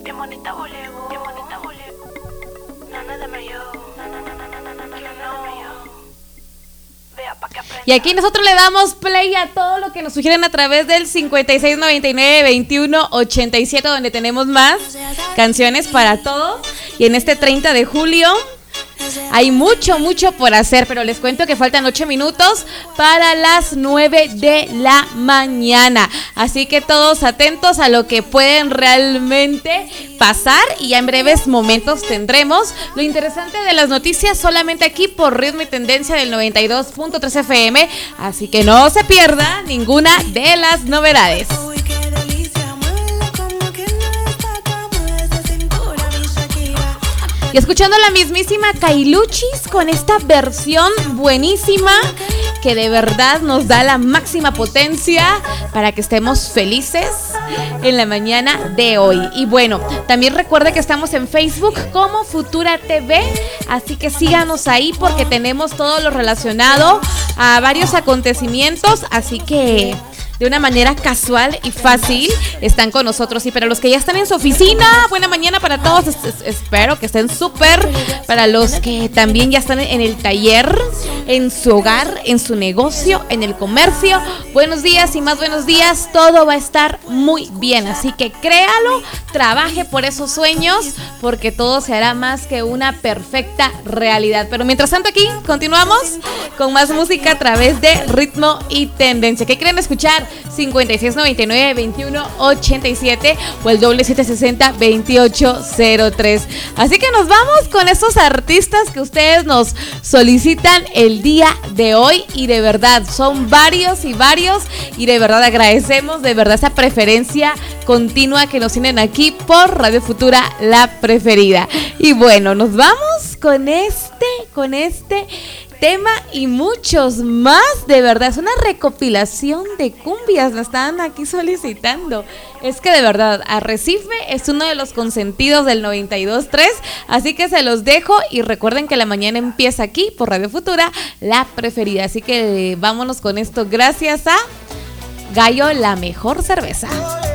Bien bonita voleo, bien bonita voleo. Nana de mayo, vea pa' que aprenda. Y aquí nosotros le damos play a todo lo que nos sugieren a través del 5699-2187, donde tenemos más canciones para todos. Y en este 30 de julio hay mucho por hacer, pero les cuento que faltan 8 minutos para las 9 de la mañana. Así que todos atentos a lo que pueden realmente pasar y ya en breves momentos tendremos lo interesante de las noticias solamente aquí por Ritmo y Tendencia del 92.3 FM. Así que no se pierda ninguna de las novedades. Y escuchando la mismísima Kailuchis con esta versión buenísima que de verdad nos da la máxima potencia para que estemos felices en la mañana de hoy. Y bueno, también recuerde que estamos en Facebook como Futura TV, así que síganos ahí porque tenemos todo lo relacionado a varios acontecimientos, así que de una manera casual y fácil están con nosotros. Y para los que ya están en su oficina, buena mañana para todos. Espero que estén súper. Para los que también ya están en el taller, en su hogar, en su negocio, en el comercio, buenos días y más buenos días. Todo va a estar muy bien, así que créalo, trabaje por esos sueños, porque todo se hará más que una perfecta realidad. Pero mientras tanto aquí continuamos con más música a través de Ritmo y Tendencia. ¿Qué quieren escuchar? 5699-2187 o el 760-2803. Así que nos vamos con esos artistas que ustedes nos solicitan el día de hoy, y de verdad son varios y de verdad agradecemos de verdad esa preferencia continua que nos tienen aquí por Radio Futura, la preferida. Y bueno, nos vamos con este tema y muchos más, de verdad, es una recopilación de cumbias, me están aquí solicitando. Es que de verdad, Arrecife es uno de los consentidos del 92.3, así que se los dejo y recuerden que la mañana empieza aquí por Radio Futura, la preferida. Así que vámonos con esto, gracias a Gallo, la mejor cerveza.